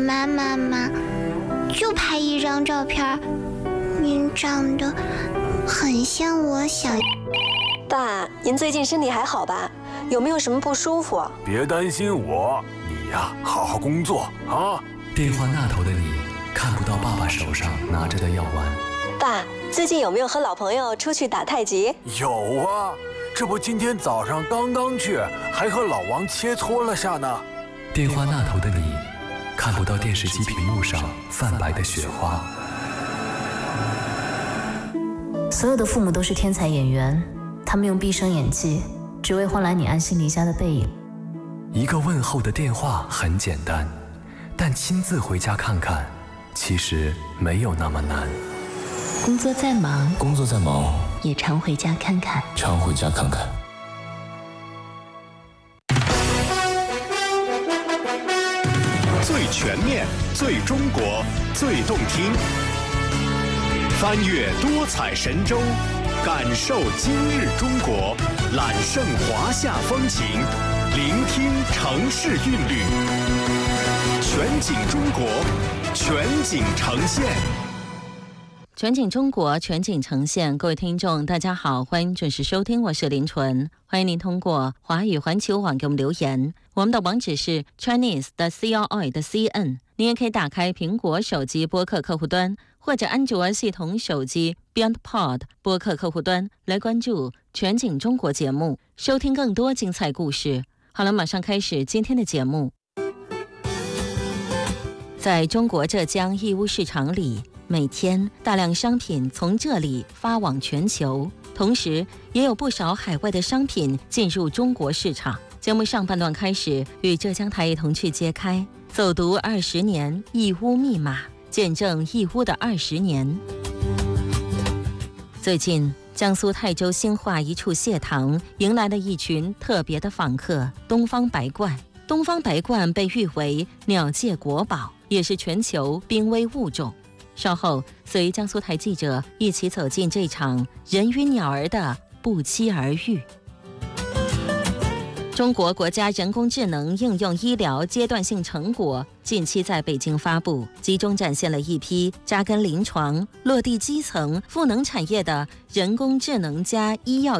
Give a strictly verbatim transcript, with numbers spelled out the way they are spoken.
嘛，妈妈？就拍一张照片，您长得很像我小。 爸，您最近身体还好吧？有没有什么不舒服？ 别担心我，你呀，好好工作啊。 电话那头的你看不到爸爸手上拿着的药丸。 爸，最近有没有和老朋友出去打太极？ 有啊，这不今天早上刚刚去，还和老王切磋了下呢。 电话那头的你看不到电视机屏幕上泛白的雪花。 所有的父母都是天才演员，他们用毕生演技，只为换来你安心离家的背影。 一个问候的电话很简单，但亲自回家看看，其实没有那么难。 工作再忙， 工作再忙， 也常回家看看， 常回家看看。 最全面，最中国，最动听。翻越多彩神州，感受今日中国，揽胜华夏风情，聆听城市韵律。全景中国，全景呈现。 全景中国，全景呈现。各位听众大家好，欢迎准时收听，我是林纯。欢迎您通过华语环球网给我们留言，我们的网址是 Chinese 的 C R I 的 C N。 您也可以打开苹果手机播客客户端，或者安卓系统手机 BeyondPod 播客客户端来关注全景中国节目，收听更多精彩故事。好了，马上开始今天的节目。在中国浙江义乌市场里，每天大量商品从这里发往全球，同时也有不少海外的商品进入中国市场。节目上半段开始，与浙江台一同去揭开走读二十年义乌密码，见证义乌的二十年。最近，江苏泰州兴化一处蟹塘迎来了一群特别的访客——东方白鹳。东方白鹳被誉为鸟界国宝，也是全球濒危物种。稍后，随江苏台记者一起走进这场人与鸟儿的不期而遇。中国国家人工智能应用医疗阶段性成果近期在北京发布，集中展现了一批扎根临床、落地基层、赋能产业的人工智能加医药